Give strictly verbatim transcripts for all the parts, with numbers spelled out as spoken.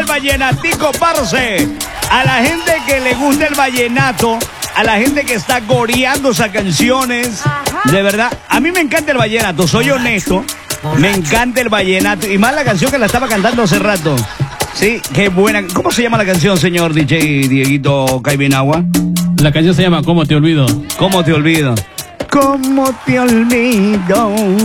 vallenatico, parce. A la gente que le gusta el vallenato, a la gente que está coreando esas canciones, de verdad, a mí me encanta el vallenato, soy honesto. Me encanta el vallenato. Y más la canción que la estaba cantando hace rato. Sí, qué buena. ¿Cómo se llama la canción, señor D J Dieguito Caibinagua? La canción se llama ¿Cómo te olvido? ¿Cómo te olvido? ¿Cómo te olvido?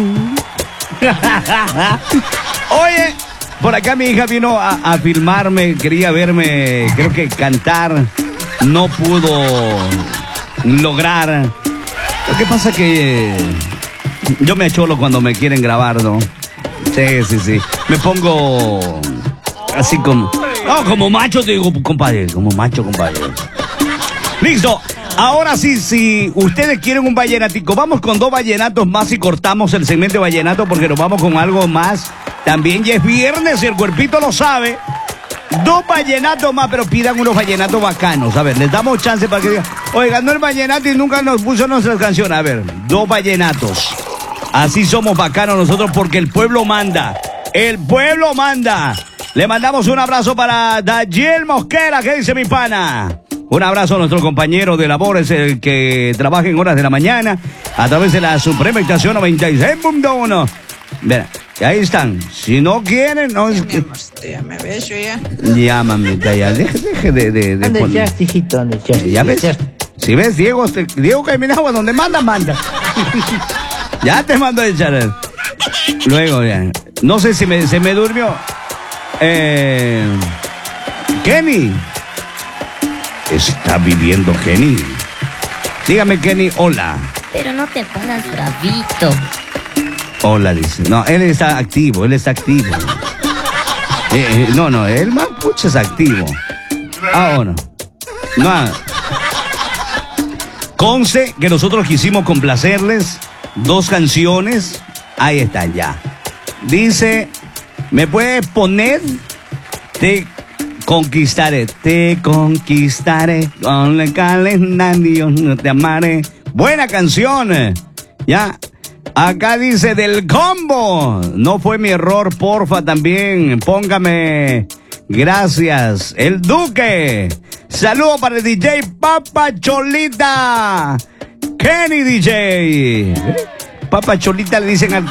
Oye, por acá mi hija vino a, a filmarme, quería verme, creo que cantar. No pudo lograr. Lo que pasa que yo me acholo cuando me quieren grabar, ¿no? Sí, sí, sí. Me pongo así como... No, como macho, te digo, compadre. Como macho, compadre. Listo. Ahora sí, si ustedes quieren un vallenatico, vamos con dos vallenatos más y cortamos el segmento de vallenato porque nos vamos con algo más. También ya es viernes y el cuerpito lo sabe. Dos vallenatos más, pero pidan unos vallenatos bacanos. A ver, les damos chance para que digan, oiga, no el vallenato y nunca nos puso nuestras canciones. A ver, dos vallenatos. Así somos bacanos nosotros porque el pueblo manda. El pueblo manda. Le mandamos un abrazo para Daniel Mosquera, ¿qué dice mi pana? Un abrazo a nuestro compañero de labores, el que trabaja en horas de la mañana, a través de la Suprema Estación noventa y seis punto uno. Mira, ahí están. Si no quieren, no es que... Ya me beso ya. Ya, mamita, ya. Deje, deje de... de, de ¿Dónde poner... estás, hijito? ¿Dónde estás? Ya ves. Si ves, Diego, te... Diego Caminagua, donde manda, manda. Ya te mando a echar. Luego, ya. No sé si me, se me durmió. Eh... Kenny. ¿Está viviendo Kenny? Dígame, Kenny, hola. Pero no te pongas bravito. Hola, dice. No, él está activo, él está activo. Eh, eh, no, no, el mapuche es activo. Ah, o no. No. Conce que nosotros quisimos complacerles dos canciones. Ahí está, ya. Dice, ¿me puedes poner? Te conquistaré, te conquistaré con el calendario, no te amaré. Buena canción. Ya. Acá dice del combo. No fue mi error, porfa, también. Póngame. Gracias. El Duque. Saludo para el D J Papa Cholita. Kenny D J. Papa Cholita le dicen al